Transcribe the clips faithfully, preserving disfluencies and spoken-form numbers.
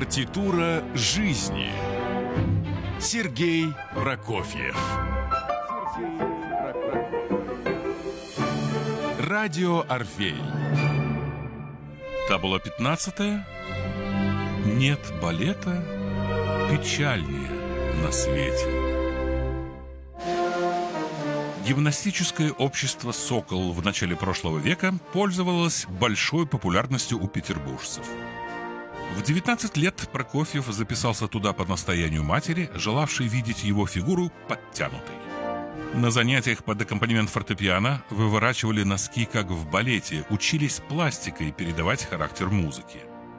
Партитура жизни. Сергей Прокофьев. Радио Орфей. Табула пятнадцатая. Нет балета печальнее на свете. Гимнастическое общество «Сокол» в начале прошлого века пользовалось большой популярностью у петербуржцев. В девятнадцать лет Прокофьев записался туда по настоянию матери, желавшей видеть его фигуру подтянутой. На занятиях под аккомпанемент фортепиано выворачивали носки, как в балете, учились пластикой передавать характер музыки.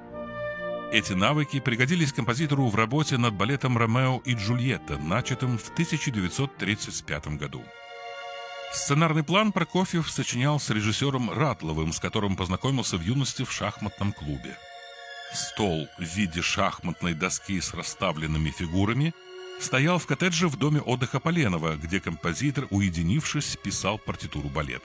Эти навыки пригодились композитору в работе над балетом «Ромео и Джульетта», начатым в тысяча девятьсот тридцать пятом году. Сценарный план Прокофьев сочинял с режиссером Ратловым, с которым познакомился в юности в шахматном клубе. Стол в виде шахматной доски с расставленными фигурами стоял в коттедже в доме отдыха Поленова, где композитор, уединившись, писал партитуру балета.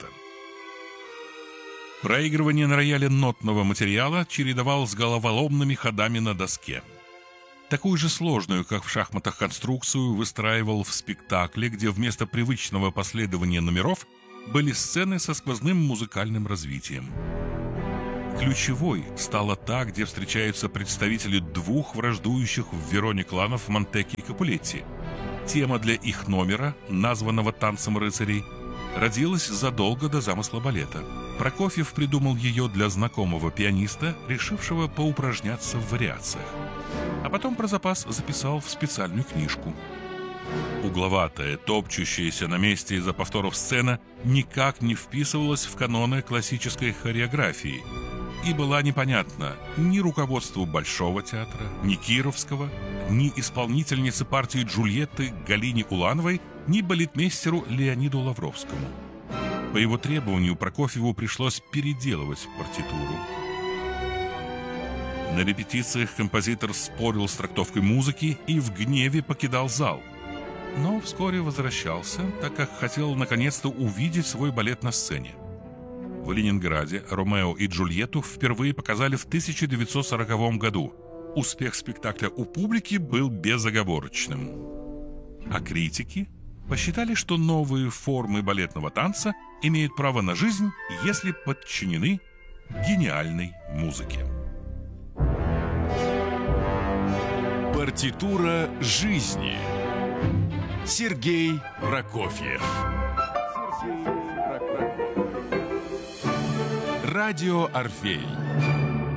Проигрывание на рояле нотного материала чередовал с головоломными ходами на доске. Такую же сложную, как в шахматах, конструкцию выстраивал в спектакле, где вместо привычного последования номеров были сцены со сквозным музыкальным развитием. Ключевой стала та, где встречаются представители двух враждующих в Вероне кланов Монтекки и Капулетти. Тема для их номера, названного «Танцем рыцарей», родилась задолго до замысла балета. Прокофьев придумал ее для знакомого пианиста, решившего поупражняться в вариациях. А потом про запас записал в специальную книжку. Угловатая, топчущаяся на месте из-за повторов сцена никак не вписывалась в каноны классической хореографии и была непонятна ни руководству Большого театра, ни Кировского, ни исполнительнице партии Джульетты Галине Улановой, ни балетмейстеру Леониду Лавровскому. По его требованию Прокофьеву пришлось переделывать партитуру. На репетициях композитор спорил с трактовкой музыки и в гневе покидал зал. Но вскоре возвращался, так как хотел наконец-то увидеть свой балет на сцене. В Ленинграде «Ромео и Джульетту» впервые показали в тысяча девятьсот сороковом году. Успех спектакля у публики был безоговорочным. А критики посчитали, что новые формы балетного танца имеют право на жизнь, если подчинены гениальной музыке. Партитура жизни. Сергей Прокофьев. Радио Орфей.